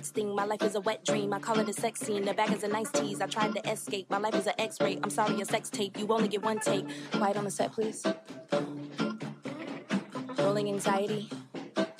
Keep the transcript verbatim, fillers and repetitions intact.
Thing. My life is a wet dream. I call it a sex scene. The bag is a nice tease. I tried to escape. My life is an X-ray. I'm sorry, a sex tape. You only get one take. Quiet on the set, please. Rolling anxiety.